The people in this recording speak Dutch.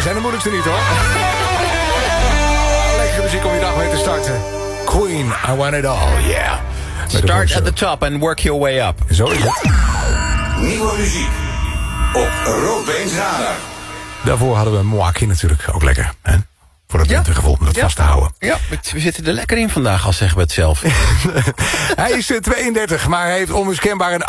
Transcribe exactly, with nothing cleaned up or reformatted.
zijn de moeilijkste niet, hoor. Lekkere muziek om je dag mee te starten. Queen, I Want It All, yeah. Start at the top and work your way up. Zo is het. Nieuwe muziek op Roodbeens Radar. Daarvoor hadden we Moaki natuurlijk ook lekker, hè? Voor het wintergevoel, om dat ja. vast te houden. Ja, we zitten er lekker in vandaag, al zeggen we het zelf. Hij is tweeëndertig, maar hij heeft onmiskenbaar een